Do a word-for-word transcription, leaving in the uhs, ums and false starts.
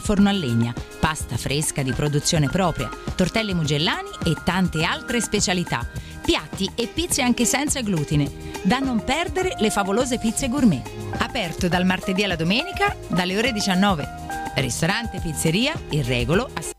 forno a legna, pasta fresca di produzione propria, tortelli mugellani e tante altre specialità. Piatti e pizze anche senza glutine. Da non perdere le favolose pizze gourmet. Aperto dal martedì alla domenica dalle ore diciannove. Ristorante Pizzeria Il Regolo a San